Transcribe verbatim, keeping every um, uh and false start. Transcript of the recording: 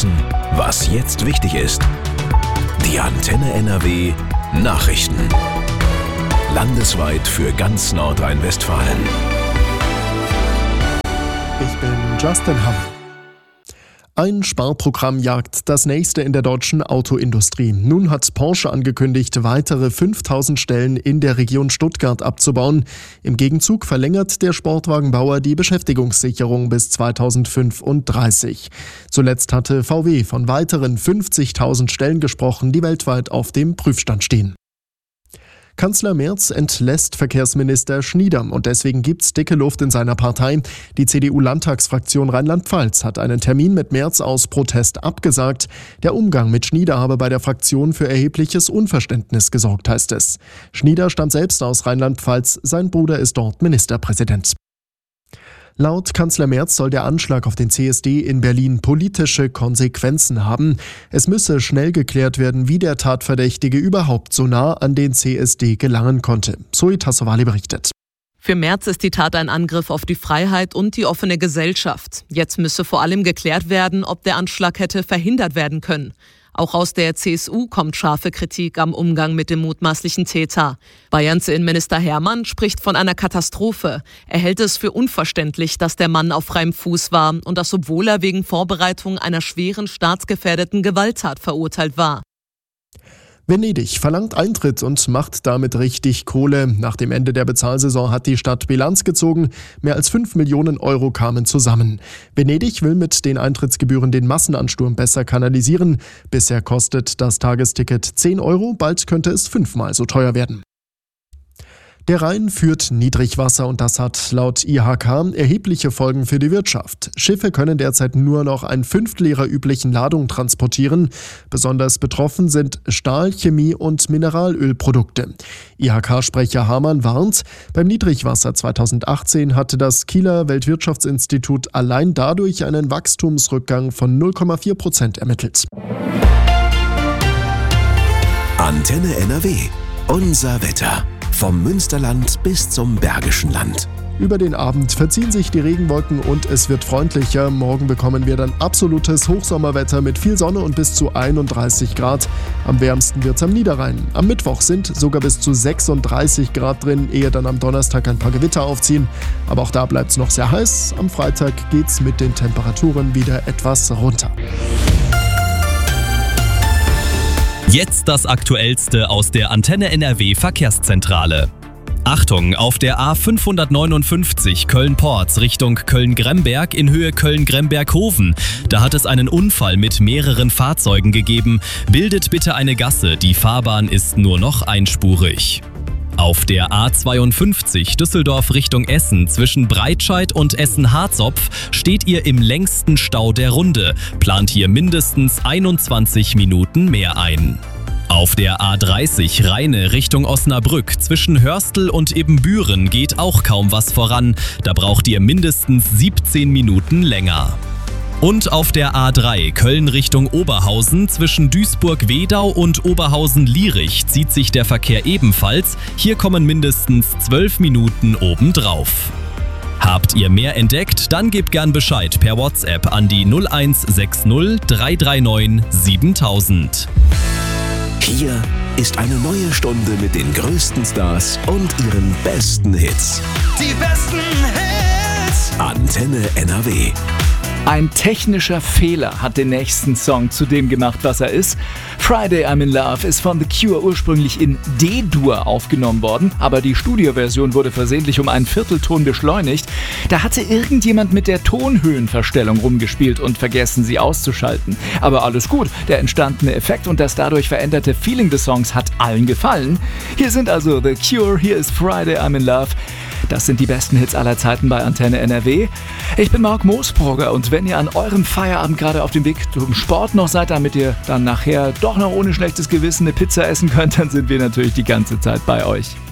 wissen, was jetzt wichtig ist. Die Antenne N R W Nachrichten. Landesweit für ganz Nordrhein-Westfalen. Ich bin Justin Hamm. Ein Sparprogramm jagt das nächste in der deutschen Autoindustrie. Nun hat Porsche angekündigt, weitere fünftausend Stellen in der Region Stuttgart abzubauen. Im Gegenzug verlängert der Sportwagenbauer die Beschäftigungssicherung bis zweitausendfünfunddreißig. Zuletzt hatte V W von weiteren fünfzigtausend Stellen gesprochen, die weltweit auf dem Prüfstand stehen. Kanzler Merz entlässt Verkehrsminister Schnieder und deswegen gibt's dicke Luft in seiner Partei. Die C D U-Landtagsfraktion Rheinland-Pfalz hat einen Termin mit Merz aus Protest abgesagt. Der Umgang mit Schnieder habe bei der Fraktion für erhebliches Unverständnis gesorgt, heißt es. Schnieder stammt selbst aus Rheinland-Pfalz, sein Bruder ist dort Ministerpräsident. Laut Kanzler Merz soll der Anschlag auf den C S D in Berlin politische Konsequenzen haben. Es müsse schnell geklärt werden, wie der Tatverdächtige überhaupt so nah an den C S D gelangen konnte. Zoe Tassovali berichtet. Für Merz ist die Tat ein Angriff auf die Freiheit und die offene Gesellschaft. Jetzt müsse vor allem geklärt werden, ob der Anschlag hätte verhindert werden können. Auch aus der C S U kommt scharfe Kritik am Umgang mit dem mutmaßlichen Täter. Bayerns Innenminister Hermann spricht von einer Katastrophe. Er hält es für unverständlich, dass der Mann auf freiem Fuß war und das, obwohl er wegen Vorbereitung einer schweren staatsgefährdeten Gewalttat verurteilt war. Venedig verlangt Eintritt und macht damit richtig Kohle. Nach dem Ende der Bezahlsaison hat die Stadt Bilanz gezogen. Mehr als fünf Millionen Euro kamen zusammen. Venedig will mit den Eintrittsgebühren den Massenansturm besser kanalisieren. Bisher kostet das Tagesticket zehn Euro, bald könnte es fünfmal so teuer werden. Der Rhein führt Niedrigwasser und das hat laut I H K erhebliche Folgen für die Wirtschaft. Schiffe können derzeit nur noch ein Fünftel ihrer üblichen Ladung transportieren. Besonders betroffen sind Stahl-, Chemie- und Mineralölprodukte. I H K-Sprecher Hamann warnt, beim Niedrigwasser zweitausendachtzehn hatte das Kieler Weltwirtschaftsinstitut allein dadurch einen Wachstumsrückgang von null Komma vier Prozent ermittelt. Antenne N R W. Unser Wetter. Vom Münsterland bis zum Bergischen Land. Über den Abend verziehen sich die Regenwolken und es wird freundlicher. Morgen bekommen wir dann absolutes Hochsommerwetter mit viel Sonne und bis zu einunddreißig Grad. Am wärmsten wird's am Niederrhein. Am Mittwoch sind sogar bis zu sechsunddreißig Grad drin, ehe dann am Donnerstag ein paar Gewitter aufziehen. Aber auch da bleibt's noch sehr heiß. Am Freitag geht's mit den Temperaturen wieder etwas runter. Jetzt das Aktuellste aus der Antenne N R W Verkehrszentrale. Achtung, auf der A fünfhundertneunundfünfzig Köln-Porz Richtung Köln-Gremberg in Höhe Köln-Gremberg-Hoven. Da hat es einen Unfall mit mehreren Fahrzeugen gegeben. Bildet bitte eine Gasse, die Fahrbahn ist nur noch einspurig. Auf der A zweiundfünfzig Düsseldorf Richtung Essen zwischen Breitscheid und Essen-Harzopf steht ihr im längsten Stau der Runde. Plant hier mindestens einundzwanzig Minuten mehr ein. Auf der A dreißig Rheine Richtung Osnabrück zwischen Hörstel und Ibbenbüren geht auch kaum was voran. Da braucht ihr mindestens siebzehn Minuten länger. Und auf der A drei Köln Richtung Oberhausen zwischen Duisburg-Wedau und Oberhausen-Lierich zieht sich der Verkehr ebenfalls. Hier kommen mindestens zwölf Minuten obendrauf. Habt ihr mehr entdeckt? Dann gebt gern Bescheid per WhatsApp an die null eins sechs null drei drei neun siebentausend. Hier ist eine neue Stunde mit den größten Stars und ihren besten Hits. Die besten Hits! Antenne N R W. Ein technischer Fehler hat den nächsten Song zu dem gemacht, was er ist. Friday I'm in Love ist von The Cure ursprünglich in D-Dur aufgenommen worden, aber die Studioversion wurde versehentlich um einen Viertelton beschleunigt. Da hatte irgendjemand mit der Tonhöhenverstellung rumgespielt und vergessen, sie auszuschalten. Aber alles gut, der entstandene Effekt und das dadurch veränderte Feeling des Songs hat allen gefallen. Hier sind also The Cure, hier ist Friday I'm in Love. Das sind die besten Hits aller Zeiten bei Antenne N R W. Ich bin Marc Moosbrugger und wenn ihr an eurem Feierabend gerade auf dem Weg zum Sport noch seid, damit ihr dann nachher doch noch ohne schlechtes Gewissen eine Pizza essen könnt, dann sind wir natürlich die ganze Zeit bei euch.